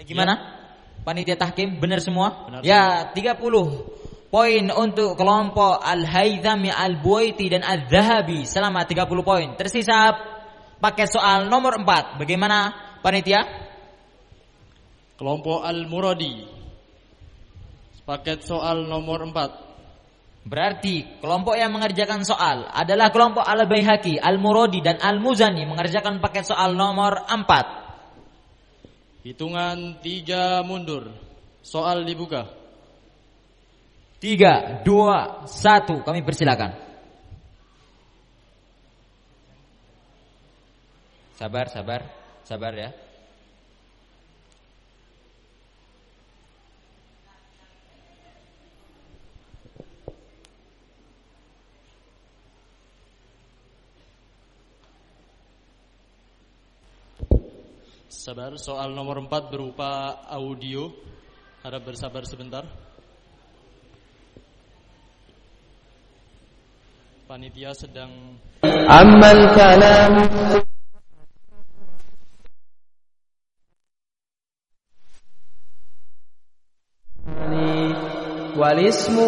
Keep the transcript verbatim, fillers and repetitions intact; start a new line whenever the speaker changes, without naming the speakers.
Gimana? Ya. Panitia tahkim benar semua?
Benar
ya,
semua.
tiga puluh poin untuk kelompok Al-Haythami, Al-Buwaiti dan Al-Zahabi. Selama tiga puluh poin. Tersisa paket soal nomor empat. Bagaimana panitia?
Kelompok Al-Muradi, paket soal nomor empat.
Berarti kelompok yang mengerjakan soal adalah kelompok Al-Baihaqi, Al-Muradi dan Al-Muzani mengerjakan paket soal nomor empat.
Hitungan tiga mundur. Soal dibuka.
Tiga, dua, satu. Kami persilakan. Sabar, sabar, sabar ya.
Sabar, soal nomor empat berupa audio. Harap bersabar sebentar. Panitia sedang
Ammal kalam wal ismu